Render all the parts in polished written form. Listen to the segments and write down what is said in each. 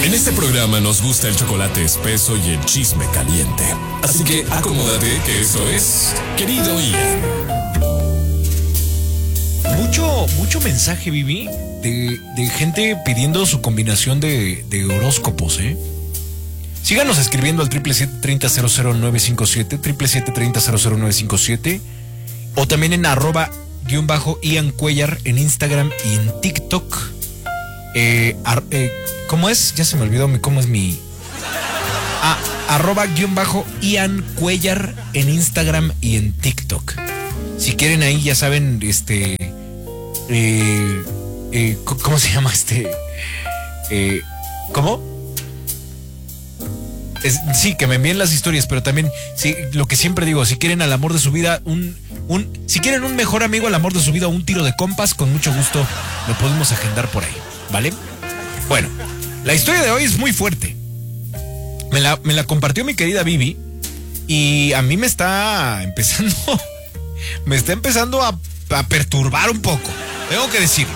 En este programa nos gusta el chocolate espeso y el chisme caliente. Así que acomódate que eso es Querido Ian. Mucho mensaje, Vivi, de gente pidiendo su combinación de horóscopos, ¿eh? Síganos escribiendo al 777-30-00957, 777-30-00957, o también en @Ian Cuellar en Instagram y en TikTok. ¿Cómo es? Ya se me olvidó cómo es mi... @Ian Cuellar en Instagram y en TikTok. Si quieren ahí, ya saben, ¿cómo se llama ¿cómo? Sí, que me envíen las historias, pero también, sí, lo que siempre digo, si quieren al amor de su vida, si quieren un mejor amigo al amor de su vida, un tiro de compas, con mucho gusto lo podemos agendar por ahí, ¿vale? Bueno, la historia de hoy es muy fuerte. Me la compartió mi querida Vivi y a mí me está empezando a perturbar un poco, tengo que decirlo.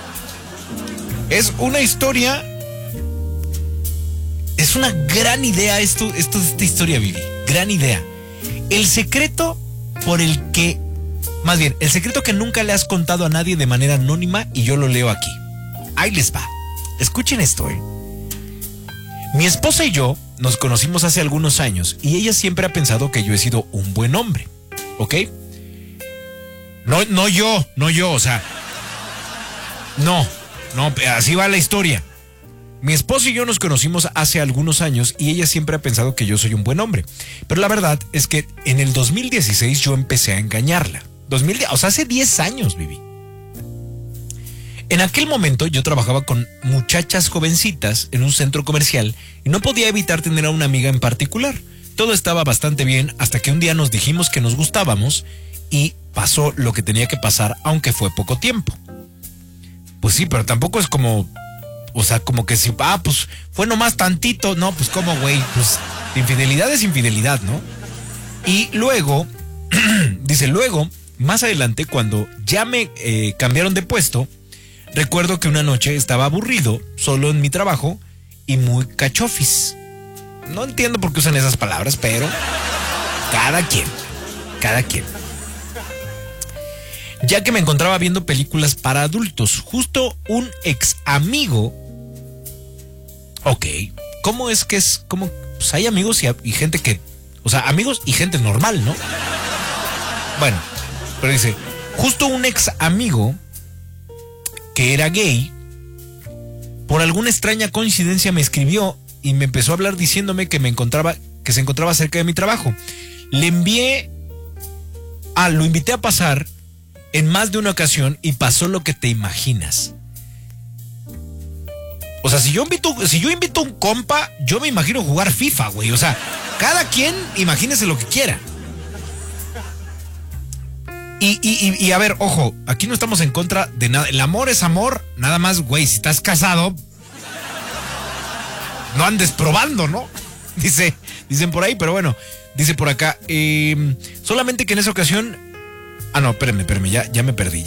Es una historia, es una gran idea esta historia, Vivi, gran idea. El secreto el secreto que nunca le has contado a nadie de manera anónima, y yo lo leo aquí. Ahí les va. Escuchen esto, Mi esposa y yo nos conocimos hace algunos años y ella siempre ha pensado que yo he sido un buen hombre, ¿ok? No yo, o sea, no, así va la historia. Mi esposo y yo nos conocimos hace algunos años y ella siempre ha pensado que yo soy un buen hombre. Pero la verdad es que en el 2016 yo empecé a engañarla. O sea, hace 10 años, Vivi. En aquel momento yo trabajaba con muchachas jovencitas en un centro comercial y no podía evitar tener a una amiga en particular. Todo estaba bastante bien hasta que un día nos dijimos que nos gustábamos y pasó lo que tenía que pasar, aunque fue poco tiempo. Pues sí, pero tampoco es como... O sea, como que si, pues fue nomás tantito. No, pues como, güey, pues infidelidad es infidelidad, ¿no? Y luego, dice, más adelante, cuando ya me cambiaron de puesto, recuerdo que una noche estaba aburrido, solo en mi trabajo y muy cachofis. No entiendo por qué usan esas palabras, pero cada quien. Ya que me encontraba viendo películas para adultos, justo un ex amigo. Ok, ¿cómo es que es? ¿Cómo? Pues hay amigos y gente que... O sea, amigos y gente normal, ¿no? Bueno, pero dice, justo un ex amigo que era gay, por alguna extraña coincidencia me escribió y me empezó a hablar diciéndome que se encontraba cerca de mi trabajo. Lo invité a pasar en más de una ocasión y pasó lo que te imaginas. O sea, si yo invito a un compa, yo me imagino jugar FIFA, güey. O sea, cada quien imagínese lo que quiera. Y a ver, ojo, aquí no estamos en contra de nada. El amor es amor, nada más, güey, si estás casado, no andes probando, ¿no? Dicen por ahí, pero bueno, dice por acá, solamente que en esa ocasión... no, espérame, ya me perdí.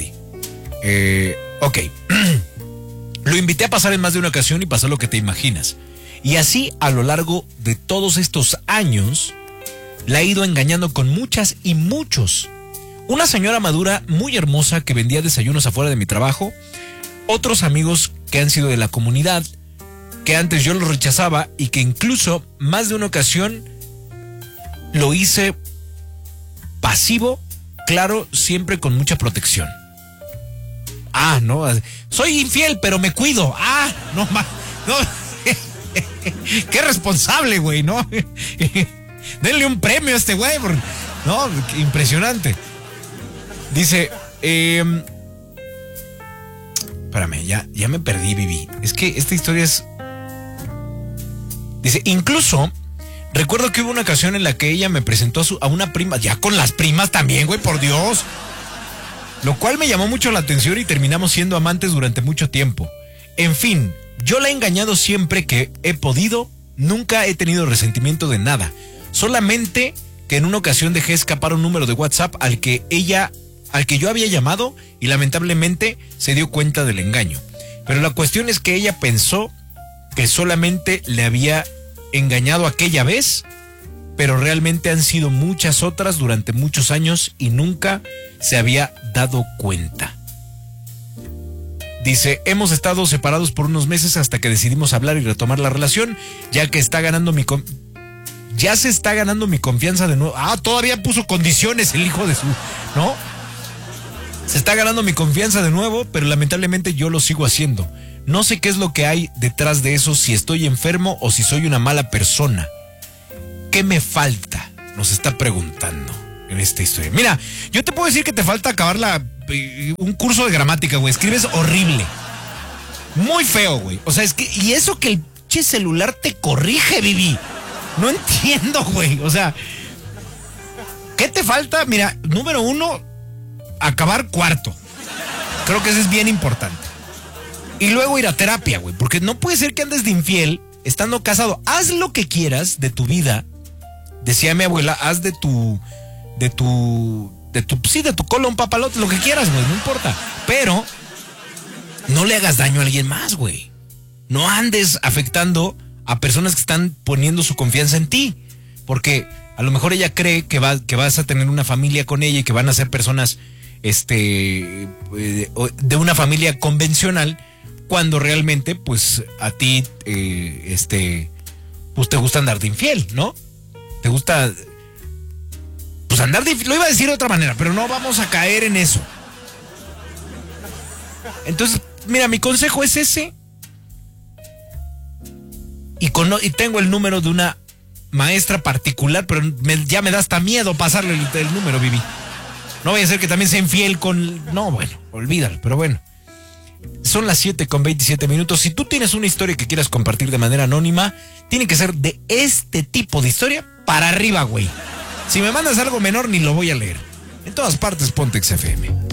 Ok. Lo invité a pasar en más de una ocasión y pasó lo que te imaginas. Y así, a lo largo de todos estos años, la he ido engañando con muchas y muchos. Una señora madura muy hermosa que vendía desayunos afuera de mi trabajo, otros amigos que han sido de la comunidad, que antes yo los rechazaba y que incluso más de una ocasión lo hice pasivo, claro, siempre con mucha protección. No, soy infiel, pero me cuido. No. Qué responsable, güey, ¿no? Denle un premio a este güey. No, impresionante. Dice, espérame, ya me perdí, Vivi. Es que esta historia es... Dice, incluso recuerdo que hubo una ocasión en la que ella me presentó a una prima, ya con las primas también, güey, por Dios. Lo cual me llamó mucho la atención y terminamos siendo amantes durante mucho tiempo. En fin, yo la he engañado siempre que he podido, nunca he tenido resentimiento de nada. Solamente que en una ocasión dejé escapar un número de WhatsApp al que yo había llamado y lamentablemente se dio cuenta del engaño. Pero la cuestión es que ella pensó que solamente le había engañado aquella vez, pero realmente han sido muchas otras durante muchos años y nunca se había dado cuenta. Dice, hemos estado separados por unos meses hasta que decidimos hablar y retomar la relación, ya que está ganando ya se está ganando mi confianza de nuevo. Ah, todavía puso condiciones el hijo de su... ¿No? Se está ganando mi confianza de nuevo, pero lamentablemente yo lo sigo haciendo. No sé qué es lo que hay detrás de eso, si estoy enfermo o si soy una mala persona. ¿Qué me falta? Nos está preguntando en esta historia. Mira, yo te puedo decir que te falta acabar un curso de gramática, güey. Escribes horrible. Muy feo, güey. O sea, es que... Y eso que el che celular te corrige, Vivi. No entiendo, güey. O sea, ¿qué te falta? Mira, número 1, acabar cuarto. Creo que eso es bien importante. Y luego ir a terapia, güey. Porque no puede ser que andes de infiel estando casado. Haz lo que quieras de tu vida. Decía mi abuela, haz de tu cola un papalote, lo que quieras, güey, no importa. Pero no le hagas daño a alguien más, güey. No andes afectando a personas que están poniendo su confianza en ti. Porque a lo mejor ella cree que vas a tener una familia con ella y que van a ser personas de una familia convencional, cuando realmente, pues, a ti, pues te gusta andar de infiel, ¿no? Te gusta, pues, andar de infiel. Lo iba a decir de otra manera, pero no vamos a caer en eso. Entonces, mira, mi consejo es ese. Y tengo el número de una maestra particular, pero ya me da hasta miedo pasarle el número, Vivi. No vaya a ser que también sea infiel con... No, bueno, olvídalo, pero bueno. Son las 7:27. Si tú tienes una historia que quieras compartir de manera anónima, tiene que ser de este tipo de historia para arriba, güey. Si me mandas algo menor, ni lo voy a leer. En todas partes, Pontex FM.